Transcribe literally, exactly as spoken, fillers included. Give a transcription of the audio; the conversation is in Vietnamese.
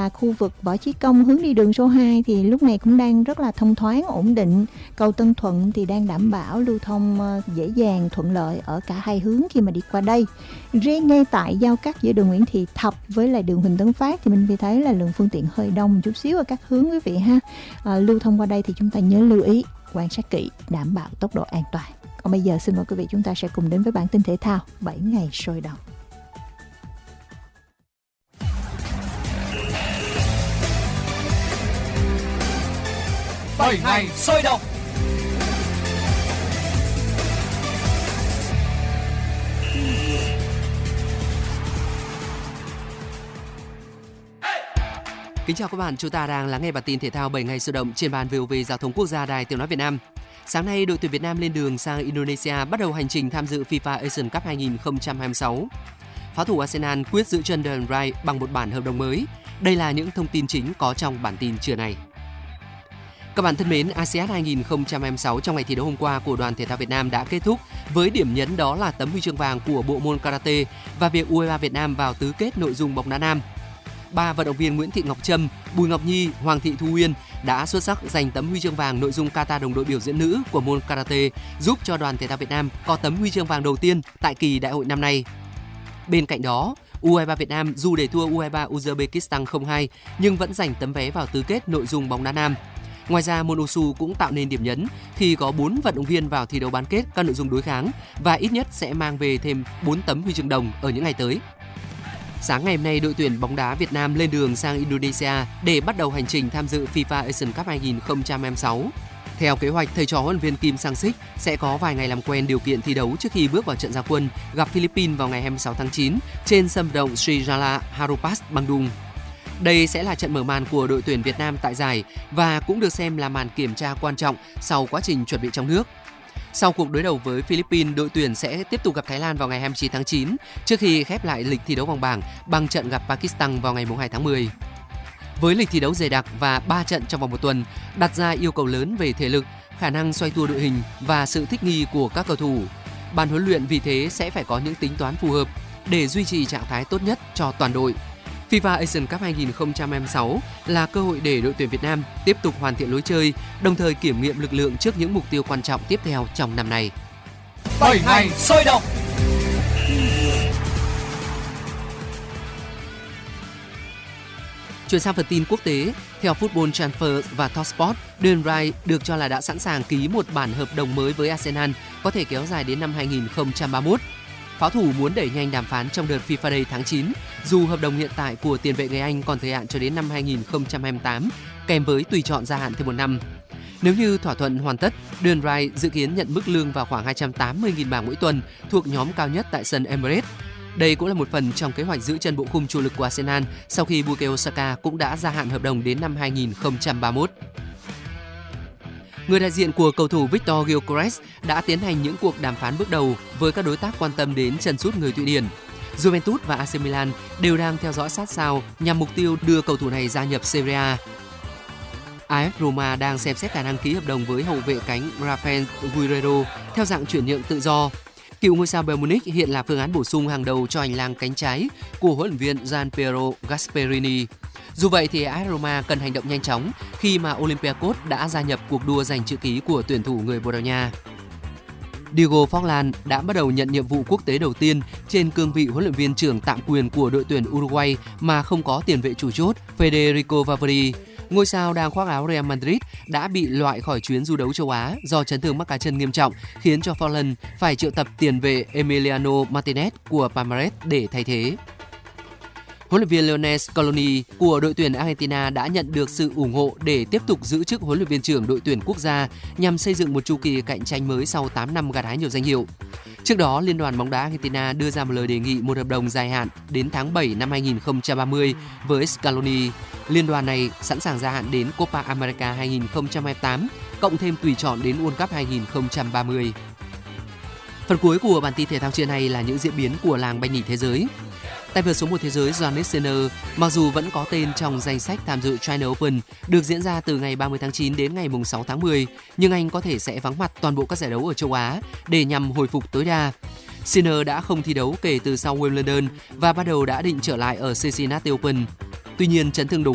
và khu vực Võ Chí Công hướng đi đường số hai thì lúc này cũng đang rất là thông thoáng, ổn định. Cầu Tân Thuận thì đang đảm bảo lưu thông dễ dàng, thuận lợi ở cả hai hướng khi mà đi qua đây. Riêng ngay tại giao cắt giữa đường Nguyễn Thị Thập với lại đường Huỳnh Tấn Phát thì mình thấy là lượng phương tiện hơi đông một chút xíu ở các hướng quý vị ha. À, lưu thông qua đây thì chúng ta nhớ lưu ý, quan sát kỹ, đảm bảo tốc độ an toàn. Còn bây giờ xin mời quý vị chúng ta sẽ cùng đến với bản tin thể thao bảy ngày sôi động. bảy ngày sôi động. Kính chào các bạn, chúng ta đang lắng nghe bản tin thể thao bảy ngày sôi động trên ban vê o vê Giao thông Quốc gia Đài Tiếng nói Việt Nam. Sáng nay, đội tuyển Việt Nam lên đường sang Indonesia bắt đầu hành trình tham dự FIFA Asian Cup hai không hai sáu. Pháo thủ Arsenal quyết giữ chân Declan Rice bằng một bản hợp đồng mới. Đây là những thông tin chính có trong bản tin trưa nay. Các bạn thân mến, a sê an hai không hai sáu trong ngày thi đấu hôm qua của đoàn thể thao Việt Nam đã kết thúc với điểm nhấn đó là tấm huy chương vàng của bộ môn karate và việc u hai ba Việt Nam vào tứ kết nội dung bóng đá nam. Ba vận động viên Nguyễn Thị Ngọc Trâm, Bùi Ngọc Nhi, Hoàng Thị Thu Uyên đã xuất sắc giành tấm huy chương vàng nội dung kata đồng đội biểu diễn nữ của môn karate, giúp cho đoàn thể thao Việt Nam có tấm huy chương vàng đầu tiên tại kỳ đại hội năm nay. Bên cạnh đó, u hai ba Việt Nam dù để thua u hai ba Uzbekistan không hai nhưng vẫn giành tấm vé vào tứ kết nội dung bóng đá nam. Ngoài ra, môn Wushu cũng tạo nên điểm nhấn khi có bốn vận động viên vào thi đấu bán kết các nội dung đối kháng và ít nhất sẽ mang về thêm bốn tấm huy chương đồng ở những ngày tới. Sáng ngày hôm nay, đội tuyển bóng đá Việt Nam lên đường sang Indonesia để bắt đầu hành trình tham dự FIFA Asian Cup hai không hai sáu. Theo kế hoạch, thầy trò huấn luyện viên Kim Sang-sik sẽ có vài ngày làm quen điều kiện thi đấu trước khi bước vào trận ra quân gặp Philippines vào ngày hai mươi sáu tháng chín trên sân vận động Sri Jala Harupas, Bandung. Đây sẽ là trận mở màn của đội tuyển Việt Nam tại giải và cũng được xem là màn kiểm tra quan trọng sau quá trình chuẩn bị trong nước. Sau cuộc đối đầu với Philippines, đội tuyển sẽ tiếp tục gặp Thái Lan vào ngày hai mươi chín tháng chín trước khi khép lại lịch thi đấu vòng bảng bằng trận gặp Pakistan vào ngày hai tháng mười. Với lịch thi đấu dày đặc và ba trận trong vòng một tuần, đặt ra yêu cầu lớn về thể lực, khả năng xoay tua đội hình và sự thích nghi của các cầu thủ. Ban huấn luyện vì thế sẽ phải có những tính toán phù hợp để duy trì trạng thái tốt nhất cho toàn đội. FIFA Asian Cup hai không hai sáu là cơ hội để đội tuyển Việt Nam tiếp tục hoàn thiện lối chơi, đồng thời kiểm nghiệm lực lượng trước những mục tiêu quan trọng tiếp theo trong năm nay. bảy ngày sôi động. Chuyển sang phần tin quốc tế, theo Football Transfer và Talksport, Declan Rice được cho là đã sẵn sàng ký một bản hợp đồng mới với Arsenal có thể kéo dài đến năm hai không ba mốt. Pháo thủ muốn đẩy nhanh đàm phán trong đợt FIFA Day tháng chín, dù hợp đồng hiện tại của tiền vệ người Anh còn thời hạn cho đến năm hai không hai tám, kèm với tùy chọn gia hạn thêm một năm. Nếu như thỏa thuận hoàn tất, Declan Rice dự kiến nhận mức lương vào khoảng hai trăm tám mươi nghìn bảng mỗi tuần, thuộc nhóm cao nhất tại sân Emirates. Đây cũng là một phần trong kế hoạch giữ chân bộ khung chủ lực của Arsenal sau khi Bukayo Saka cũng đã gia hạn hợp đồng đến năm hai không ba mốt. Người đại diện của cầu thủ Victor Gyökeres đã tiến hành những cuộc đàm phán bước đầu với các đối tác quan tâm đến chân sút người Thụy Điển. Juventus và a xê Milan đều đang theo dõi sát sao nhằm mục tiêu đưa cầu thủ này gia nhập Serie A. a ép Roma đang xem xét khả năng ký hợp đồng với hậu vệ cánh Rafael Guerreiro theo dạng chuyển nhượng tự do. Cựu ngôi sao Bayern Munich hiện là phương án bổ sung hàng đầu cho hành lang cánh trái của huấn luyện viên Gianpiero Gasperini. Dù vậy thì a ép Roma cần hành động nhanh chóng khi mà Olympiacos đã gia nhập cuộc đua giành chữ ký của tuyển thủ người Bồ Đào Nha. Diego Forlan đã bắt đầu nhận nhiệm vụ quốc tế đầu tiên trên cương vị huấn luyện viên trưởng tạm quyền của đội tuyển Uruguay mà không có tiền vệ chủ chốt Federico Valverde. Ngôi sao đang khoác áo Real Madrid đã bị loại khỏi chuyến du đấu châu Á do chấn thương mắc cá chân nghiêm trọng, khiến cho Forlan phải triệu tập tiền vệ Emiliano Martinez của Palmeiras để thay thế. Huấn luyện viên Lionel Scaloni của đội tuyển Argentina đã nhận được sự ủng hộ để tiếp tục giữ chức huấn luyện viên trưởng đội tuyển quốc gia nhằm xây dựng một chu kỳ cạnh tranh mới sau tám năm gặt hái nhiều danh hiệu. Trước đó, Liên đoàn bóng đá Argentina đưa ra một lời đề nghị một hợp đồng dài hạn đến tháng bảy năm hai không ba không với Scaloni. Liên đoàn này sẵn sàng gia hạn đến Copa America hai không hai tám, cộng thêm tùy chọn đến World Cup hai không ba không. Phần cuối của bản tin thể thao trưa nay là những diễn biến của làng banh nhỉ thế giới. Tay vợt số một thế giới Jannik Sinner, mặc dù vẫn có tên trong danh sách tham dự China Open được diễn ra từ ngày ba mươi tháng chín đến ngày sáu tháng mười, nhưng anh có thể sẽ vắng mặt toàn bộ các giải đấu ở châu Á để nhằm hồi phục tối đa. Sinner đã không thi đấu kể từ sau Wimbledon và bắt đầu đã định trở lại ở Cincinnati Open. Tuy nhiên, chấn thương đầu